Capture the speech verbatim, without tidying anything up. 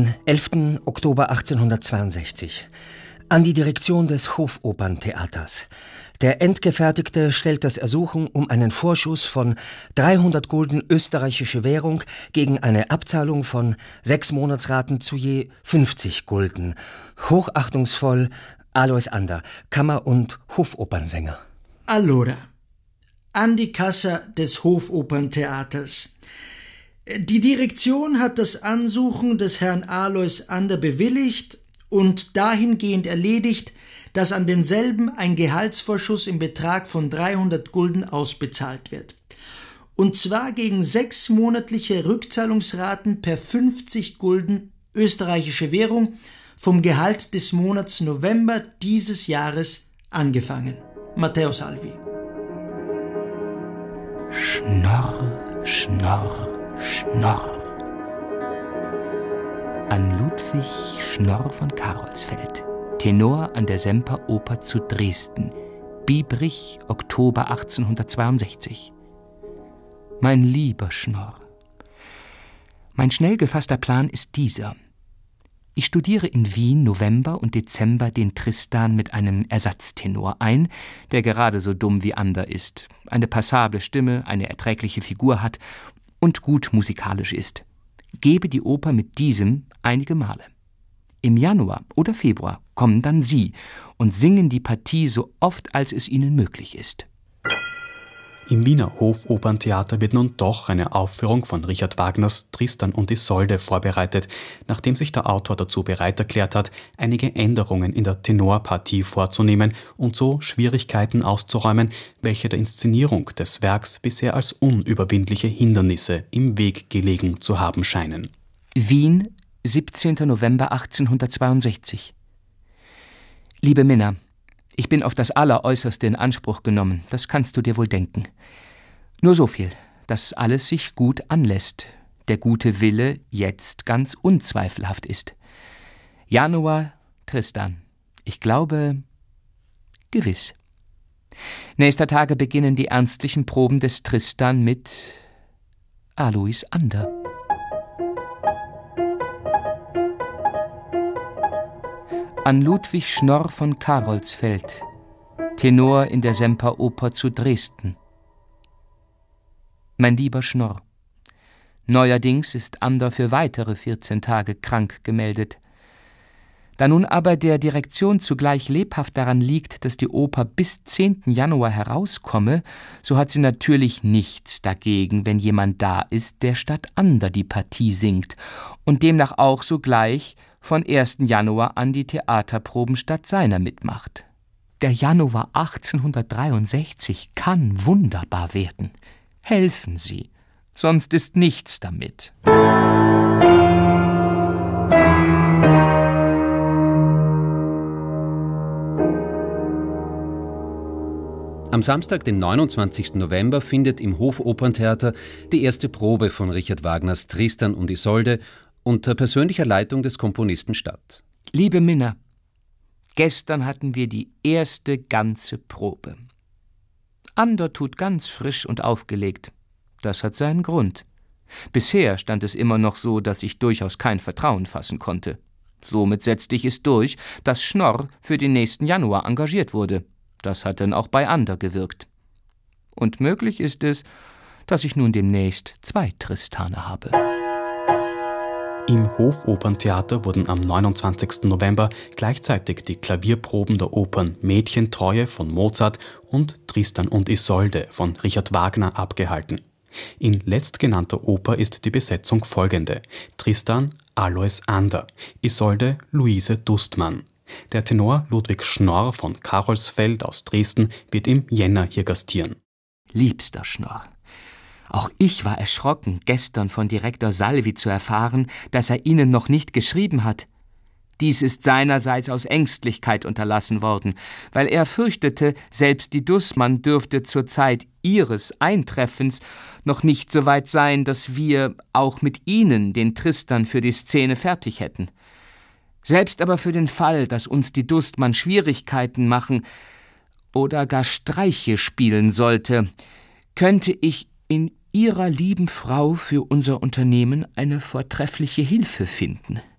Den elften Oktober achtzehnhundertzweiundsechzig. An die Direktion des Hofoperntheaters. Der Endgefertigte stellt das Ersuchen um einen Vorschuss von dreihundert Gulden österreichische Währung gegen eine Abzahlung von sechs Monatsraten zu je fünfzig Gulden. Hochachtungsvoll Alois Ander, Kammer- und Hofopernsänger. Allora, an die Kasse des Hofoperntheaters. Die Direktion hat das Ansuchen des Herrn Alois Ander bewilligt und dahingehend erledigt, dass an denselben ein Gehaltsvorschuss im Betrag von dreihundert Gulden ausbezahlt wird. Und zwar gegen sechs monatliche Rückzahlungsraten per fünfzig Gulden österreichische Währung vom Gehalt des Monats November dieses Jahres angefangen. Matteo Salvi. Schnorr, Schnorr, Schnorr. An Ludwig Schnorr von Carolsfeld, Tenor an der Semperoper zu Dresden, Biebrich, Oktober achtzehnhundertzweiundsechzig. Mein lieber Schnorr, mein schnell gefasster Plan ist dieser. Ich studiere in Wien November und Dezember den Tristan mit einem Ersatztenor ein, der gerade so dumm wie Ander ist, eine passable Stimme, eine erträgliche Figur hat und gut musikalisch ist. Gebe die Oper mit diesem einige Male. Im Januar oder Februar kommen dann Sie und singen die Partie so oft, als es Ihnen möglich ist. Im Wiener Hofoperntheater wird nun doch eine Aufführung von Richard Wagners Tristan und Isolde vorbereitet, nachdem sich der Autor dazu bereit erklärt hat, einige Änderungen in der Tenorpartie vorzunehmen und so Schwierigkeiten auszuräumen, welche der Inszenierung des Werks bisher als unüberwindliche Hindernisse im Weg gelegen zu haben scheinen. Wien, siebzehnter November achtzehnhundertzweiundsechzig. Liebe Minna, ich bin auf das Alleräußerste in Anspruch genommen, das kannst du dir wohl denken. Nur so viel, dass alles sich gut anlässt, der gute Wille jetzt ganz unzweifelhaft ist. Januar, Tristan. Ich glaube, gewiss. Nächster Tage beginnen die ernstlichen Proben des Tristan mit Alois Ander. An Ludwig Schnorr von Carolsfeld, Tenor in der Semperoper zu Dresden. Mein lieber Schnorr, neuerdings ist Ander für weitere vierzehn Tage krank gemeldet. Da nun aber der Direktion zugleich lebhaft daran liegt, dass die Oper bis zehnten Januar herauskomme, so hat sie natürlich nichts dagegen, wenn jemand da ist, der statt Ander die Partie singt und demnach auch sogleich von ersten Januar an die Theaterproben statt seiner mitmacht. Der Januar achtzehnhundertdreiundsechzig kann wunderbar werden. Helfen Sie, sonst ist nichts damit. Am Samstag, den neunundzwanzigsten November, findet im Hofoperntheater die erste Probe von Richard Wagners Tristan und Isolde unter persönlicher Leitung des Komponisten statt. Liebe Minna, gestern hatten wir die erste ganze Probe. Ander tut ganz frisch und aufgelegt. Das hat seinen Grund. Bisher stand es immer noch so, dass ich durchaus kein Vertrauen fassen konnte. Somit setzte ich es durch, dass Schnorr für den nächsten Januar engagiert wurde. Das hat dann auch bei Ander gewirkt. Und möglich ist es, dass ich nun demnächst zwei Tristane habe. Im Hofoperntheater wurden am neunundzwanzigsten November gleichzeitig die Klavierproben der Opern Mädchentreue von Mozart und Tristan und Isolde von Richard Wagner abgehalten. In letztgenannter Oper ist die Besetzung folgende: Tristan Alois Ander, Isolde Luise Dustmann. Der Tenor Ludwig Schnorr von Carolsfeld aus Dresden wird im Jänner hier gastieren. Liebster Schnorr, auch ich war erschrocken, gestern von Direktor Salvi zu erfahren, dass er Ihnen noch nicht geschrieben hat. Dies ist seinerseits aus Ängstlichkeit unterlassen worden, weil er fürchtete, selbst die Dustmann dürfte zur Zeit ihres Eintreffens noch nicht so weit sein, dass wir auch mit Ihnen den Tristan für die Szene fertig hätten. Selbst aber für den Fall, dass uns die Dustmann Schwierigkeiten machen oder gar Streiche spielen sollte, könnte ich in Ihrer lieben Frau für unser Unternehmen eine vortreffliche Hilfe finden.